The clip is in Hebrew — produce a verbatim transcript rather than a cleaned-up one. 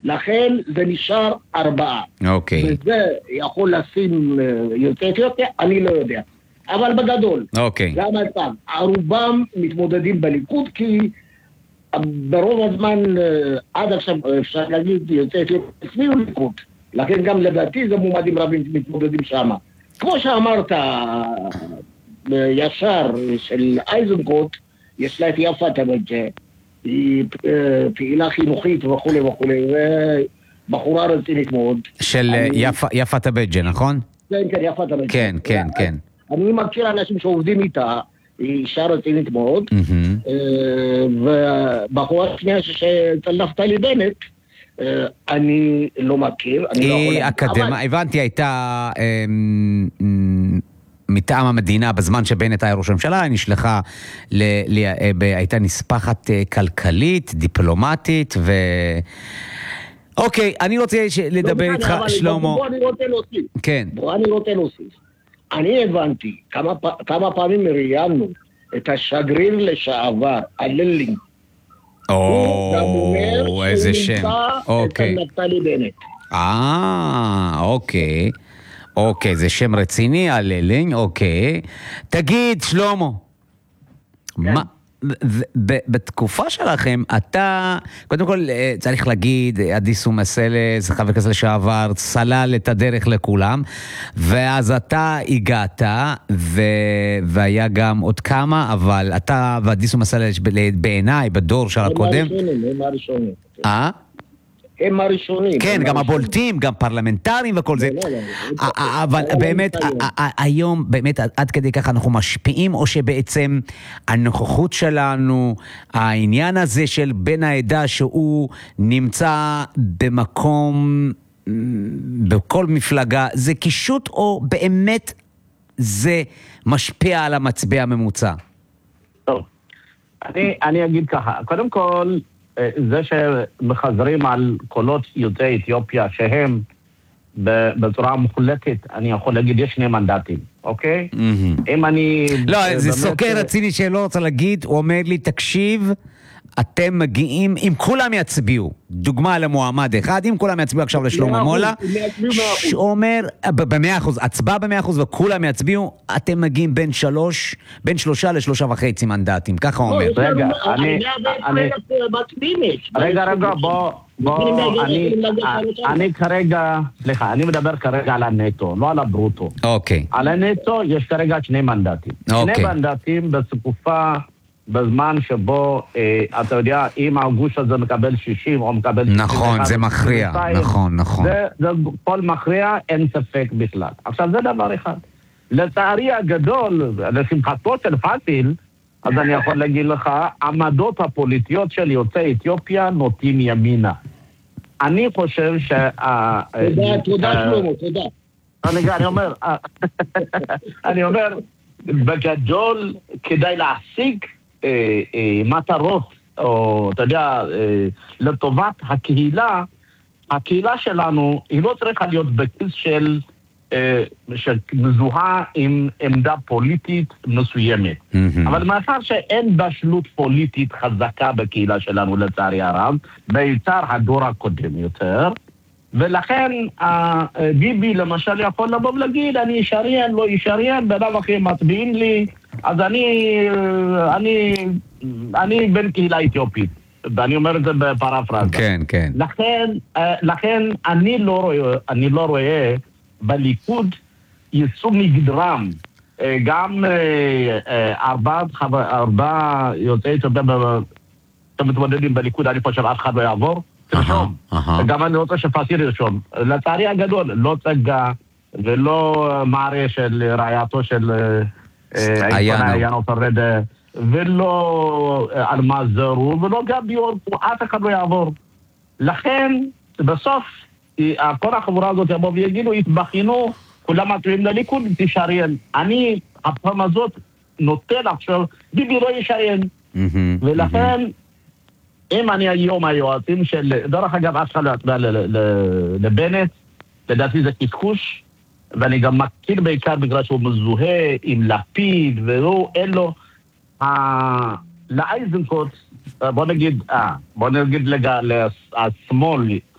לכן זה נשאר ארבעה. אוקיי. וזה יכול לשים יוצאי אתיופיה, אני לא יודע. אבל בגדול, אוקיי. זה המצב. הרובם מתמודדים בליכוד, כי ברוב הזמן, עד עכשיו אפשר להגיד, יוצאי אתיופיה הצביעו ליכוד. לכן גם לדעתי זה מועמדים רבים מתמודדים שם. כמו שאמרת, ישר של איזנקוט, יש לה את יפה תבג'ה, היא פעילה חינוכית וכו' וכו', ובחורה רצינית מאוד. של יפה תבג'ה, נכון? כן, כן, יפה תבג'ה. כן, כן, כן. אני מכיר אנשים שעובדים איתה, היא אישה רצינית מאוד, ובחורה שנייה של נפתלי בנט, אני לא מכיר. היא אקדמיה, הבנתי, הייתה מטעם המדינה בזמן שבנט היה ראש הממשלה, היא נשלחה, הייתה נספחת כלכלית, דיפלומטית, ו... אוקיי, אני רוצה לדבר איתך, שלמה. בוא אני רוצה להוסיף. כן. בוא אני רוצה להוסיף. אני הבנתי כמה פעמים ראיינו את השגריר לשעבר, הללינג. או, איזה שם. אוקיי. את נפתלי בנט. אה, אוקיי. אוקיי, זה שם רציני, הללינג, אוקיי. תגיד, שלמה, מה... בתקופה שלכם, אתה, קודם כל צריך להגיד, אדיסו מסלס, חבר כנסת לשעבר, סלל את הדרך לכולם, ואז אתה הגעת, והיה גם עוד כמה, אבל אתה ואדיסו מסלס בעיניי, בדור של הקודם. הם הראשונים, הם הראשונים. אה? הם הראשונים. כן, גם הבולטים, גם פרלמנטרים וכל זה. אבל באמת, היום, באמת, עד כדי כך אנחנו משפיעים, או שבעצם הנוכחות שלנו, העניין הזה של בן העדה שהוא נמצא במקום, בכל מפלגה, זה קישוט או באמת זה משפיע על המצביע הממוצע? טוב, אני אגיד ככה, קודם כל, זה שמחזרים על קולות יוצאי אתיופיה שהם בצורה מוחלטת, אני יכול להגיד, יש שני מנדטים, אוקיי? אם אני... לא, זה סוקר רציני שלא רוצה להגיד, הוא אומר לי, תקשיב, אתם מגיעים, אם כולם יצביעו, דוגמה למועמד אחד, אם כולם יצביעו עכשיו לשלמה מולה, שאומר, במאה אחוז, הצבעה במאה אחוז וכולם יצביעו, אתם מגיעים בין שלוש, בין שלושה לשלושה וחצי מנדטים, ככה הוא אומר. רגע, אני... רגע, רגע, בוא, בוא, אני כרגע, סליחה, אני מדבר כרגע על הנטו, לא על הברוטו. אוקיי. על הנטו יש כרגע שני מנדטים. שני מנדטים בתקופה... בזמן שבו, אה, אתה יודע, אם הגוש הזה מקבל שישים או מקבל... נכון, זה מכריע, נכון, נכון. זה, זה כל מכריע, אין ספק בכלל. עכשיו, זה דבר אחד. לצערי הגדול, לשמחתו של פאסיל, אז אני יכול להגיד לך, עמדות הפוליטיות של יוצאי אתיופיה נוטים ימינה. אני חושב שה... תודה, תודה שלמה, תודה. אני אומר, אני אומר, בגדול כדאי להשיג אה, אה, מטרות, או אתה יודע, אה, לטובת הקהילה, הקהילה שלנו היא לא צריכה להיות בכיס של, אה, שמזוהה עם עמדה פוליטית מסוימת. Mm-hmm. אבל מאחר שאין בשלות פוליטית חזקה בקהילה שלנו לצערי הרב, בעיקר הדור הקודם יותר, ולכן ביבי למשל יכול לבוא ולהגיד, אני ישריין, לא ישריין, בלב אחרי מצביעים לי, אז אני, אני, אני בן קהילה אתיופית, ואני אומר את זה בפרפרזה. כן, כן. לכן, לכן אני לא רואה, אני לא רואה בליכוד יצאו מגדרם, גם ארבע, ארבע יוצאי אתיופיה שמתמודדים בליכוד, אני חושב אף אחד לא יעבור, תרשום. גם אני רוצה שפאסיל ירשום. לצערי הגדול, לא צגה ולא מערה של רעייתו של עיתונאי פרדה, ולא אלמז זרו, ולא גם ביור, אף אחד לא יעבור. לכן, בסוף, כל החבורה הזאת יבוא ויגידו, התבחינו, כולם מטועים לליכוד, תשריין. אני, הפעם הזאת, נוטה לחשוב, ביבי לא ישריין. ולכן, אם אני היום היועצים של... דרך אגב, אף אחד לא יצביע לבנט, לדעתי זה קשקוש, ואני גם מכיר בעיקר בגלל שהוא מזוהה עם לפיד, ולא, אין לו... לאייזנקוט, בוא נגיד, בוא נגיד לשמאל,